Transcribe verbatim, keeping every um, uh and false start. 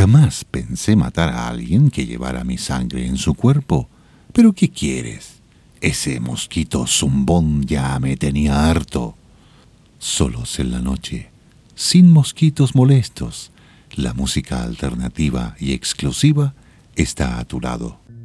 Jamás pensé matar a alguien que llevara mi sangre en su cuerpo. ¿Pero qué quieres? Ese mosquito zumbón ya me tenía harto. Solos en la noche, sin mosquitos molestos, la música alternativa y exclusiva está a tu lado.